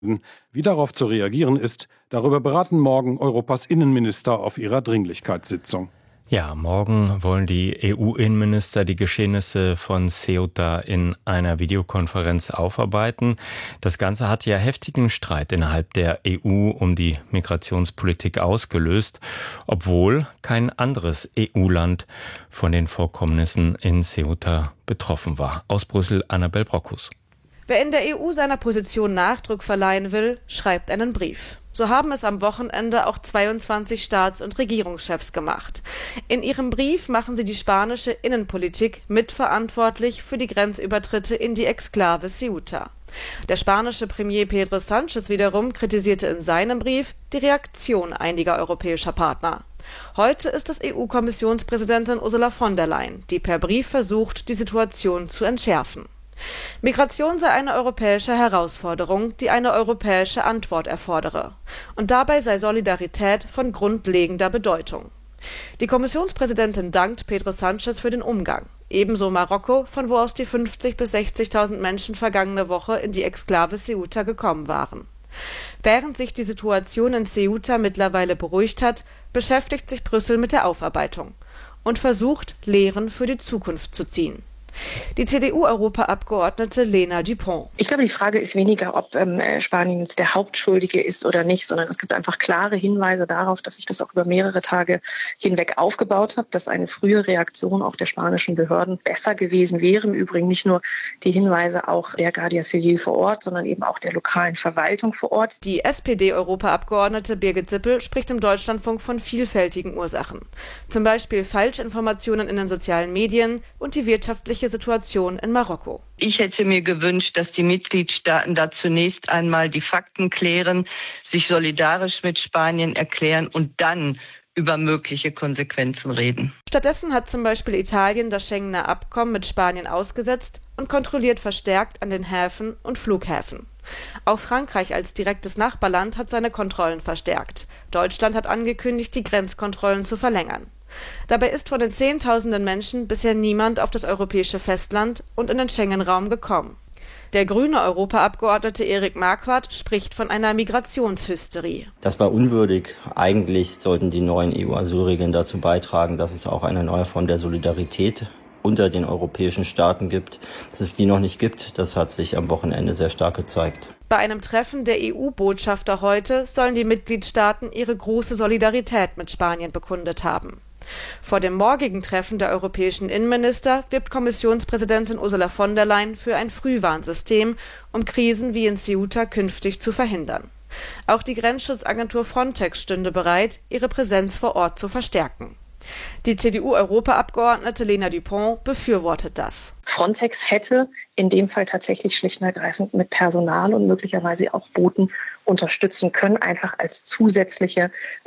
Wie darauf zu reagieren ist, darüber beraten morgen Europas Innenminister auf ihrer Dringlichkeitssitzung. Ja, morgen wollen die EU-Innenminister die Geschehnisse von Ceuta in einer Videokonferenz aufarbeiten. Das Ganze hat ja heftigen Streit innerhalb der EU um die Migrationspolitik ausgelöst, obwohl kein anderes EU-Land von den Vorkommnissen in Ceuta betroffen war. Aus Brüssel, Annabel Brockus. Wer in der EU seiner Position Nachdruck verleihen will, schreibt einen Brief. So haben es am Wochenende auch 22 Staats- und Regierungschefs gemacht. In ihrem Brief machen sie die spanische Innenpolitik mitverantwortlich für die Grenzübertritte in die Exklave Ceuta. Der spanische Premier Pedro Sánchez wiederum kritisierte in seinem Brief die Reaktion einiger europäischer Partner. Heute ist es EU-Kommissionspräsidentin Ursula von der Leyen, die per Brief versucht, die Situation zu entschärfen. Migration sei eine europäische Herausforderung, die eine europäische Antwort erfordere. Und dabei sei Solidarität von grundlegender Bedeutung. Die Kommissionspräsidentin dankt Pedro Sánchez für den Umgang. Ebenso Marokko, von wo aus die 50.000 bis 60.000 Menschen vergangene Woche in die Exklave Ceuta gekommen waren. Während sich die Situation in Ceuta mittlerweile beruhigt hat, beschäftigt sich Brüssel mit der Aufarbeitung und versucht, Lehren für die Zukunft zu ziehen. Die CDU-Europaabgeordnete Lena Dupont. Ich glaube, die Frage ist weniger, ob Spanien jetzt der Hauptschuldige ist oder nicht, sondern es gibt einfach klare Hinweise darauf, dass sich das auch über mehrere Tage hinweg aufgebaut hat, dass eine frühe Reaktion auch der spanischen Behörden besser gewesen wäre. Im Übrigen nicht nur die Hinweise auch der Guardia Civil vor Ort, sondern eben auch der lokalen Verwaltung vor Ort. Die SPD-Europaabgeordnete Birgit Sippel spricht im Deutschlandfunk von vielfältigen Ursachen. Zum Beispiel Falschinformationen in den sozialen Medien und die wirtschaftliche Situation in Marokko. Ich hätte mir gewünscht, dass die Mitgliedstaaten da zunächst einmal die Fakten klären, sich solidarisch mit Spanien erklären und dann über mögliche Konsequenzen reden. Stattdessen hat zum Beispiel Italien das Schengener Abkommen mit Spanien ausgesetzt und kontrolliert verstärkt an den Häfen und Flughäfen. Auch Frankreich als direktes Nachbarland hat seine Kontrollen verstärkt. Deutschland hat angekündigt, die Grenzkontrollen zu verlängern. Dabei ist von den Zehntausenden Menschen bisher niemand auf das europäische Festland und in den Schengen-Raum gekommen. Der grüne Europaabgeordnete Erik Marquardt spricht von einer Migrationshysterie. Das war unwürdig. Eigentlich sollten die neuen EU-Asylregeln dazu beitragen, dass es auch eine neue Form der Solidarität unter den europäischen Staaten gibt. Dass es die noch nicht gibt, das hat sich am Wochenende sehr stark gezeigt. Bei einem Treffen der EU-Botschafter heute sollen die Mitgliedstaaten ihre große Solidarität mit Spanien bekundet haben. Vor dem morgigen Treffen der europäischen Innenminister wirbt Kommissionspräsidentin Ursula von der Leyen für ein Frühwarnsystem, um Krisen wie in Ceuta künftig zu verhindern. Auch die Grenzschutzagentur Frontex stünde bereit, ihre Präsenz vor Ort zu verstärken. Die CDU-Europaabgeordnete Lena Dupont befürwortet das. Frontex hätte in dem Fall tatsächlich schlicht und ergreifend mit Personal und möglicherweise auch Booten unterstützen können, einfach als zusätzliche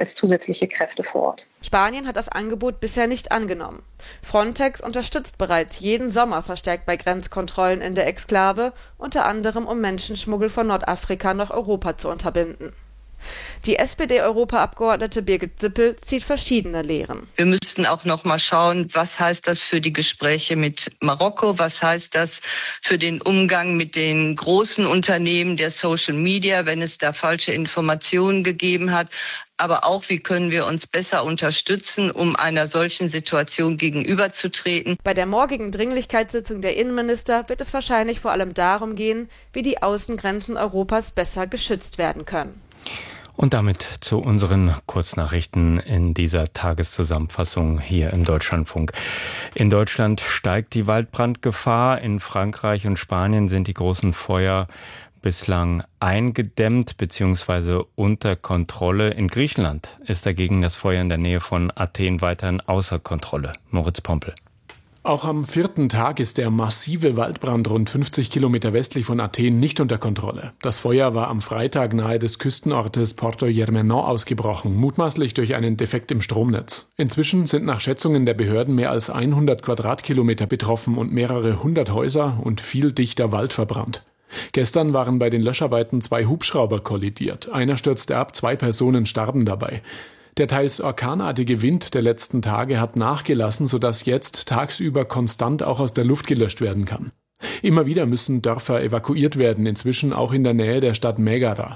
Kräfte vor Ort. Spanien hat das Angebot bisher nicht angenommen. Frontex unterstützt bereits jeden Sommer verstärkt bei Grenzkontrollen in der Exklave, unter anderem um Menschenschmuggel von Nordafrika nach Europa zu unterbinden. Die SPD-Europaabgeordnete Birgit Sippel zieht verschiedene Lehren. Wir müssten auch noch mal schauen, was heißt das für die Gespräche mit Marokko, was heißt das für den Umgang mit den großen Unternehmen der Social Media, wenn es da falsche Informationen gegeben hat. Aber auch, wie können wir uns besser unterstützen, um einer solchen Situation gegenüberzutreten. Bei der morgigen Dringlichkeitssitzung der Innenminister wird es wahrscheinlich vor allem darum gehen, wie die Außengrenzen Europas besser geschützt werden können. Und damit zu unseren Kurznachrichten in dieser Tageszusammenfassung hier im Deutschlandfunk. In Deutschland steigt die Waldbrandgefahr. In Frankreich und Spanien sind die großen Feuer bislang eingedämmt bzw. unter Kontrolle. In Griechenland ist dagegen das Feuer in der Nähe von Athen weiterhin außer Kontrolle. Moritz Pompel. Auch am 4. Tag ist der massive Waldbrand rund 50 Kilometer westlich von Athen nicht unter Kontrolle. Das Feuer war am Freitag nahe des Küstenortes Porto Germenon ausgebrochen, mutmaßlich durch einen Defekt im Stromnetz. Inzwischen sind nach Schätzungen der Behörden mehr als 100 Quadratkilometer betroffen und mehrere hundert Häuser und viel dichter Wald verbrannt. Gestern waren bei den Löscharbeiten 2 Hubschrauber kollidiert. Einer stürzte ab, 2 Personen starben dabei. Der teils orkanartige Wind der letzten Tage hat nachgelassen, sodass jetzt tagsüber konstant auch aus der Luft gelöscht werden kann. Immer wieder müssen Dörfer evakuiert werden, inzwischen auch in der Nähe der Stadt Megara.